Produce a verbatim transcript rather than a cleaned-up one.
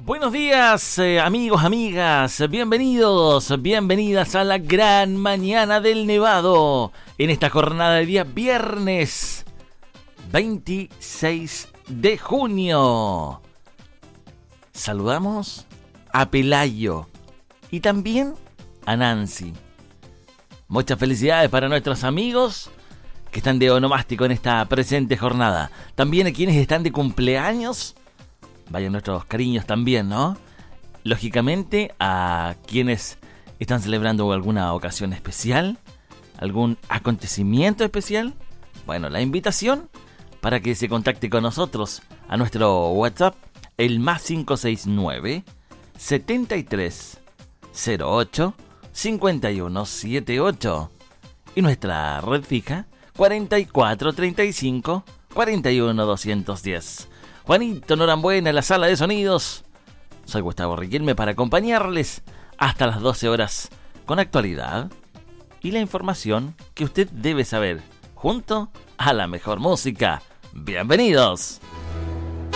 Buenos días, eh, amigos, amigas, bienvenidos, bienvenidas a la gran mañana del Nevado, en esta jornada de día viernes veintiséis de junio. Saludamos a Pelayo y también a Nancy. Muchas felicidades para nuestros amigos que están de onomástico en esta presente jornada. También a quienes están de cumpleaños. Vayan nuestros cariños también, ¿no? Lógicamente, a quienes están celebrando alguna ocasión especial, algún acontecimiento especial. Bueno, la invitación para que se contacte con nosotros a nuestro WhatsApp, el más cinco seis nueve, setenta y tres, cero ocho, cincuenta y uno setenta y ocho. Y nuestra red fija, cuarenta y cuatro treinta y cinco, cuarenta y uno doscientos diez. Juanito Norambuena en la sala de sonidos. Soy Gustavo Riquelme para acompañarles hasta las doce horas con actualidad y la información que usted debe saber, junto a la mejor música. ¡Bienvenidos!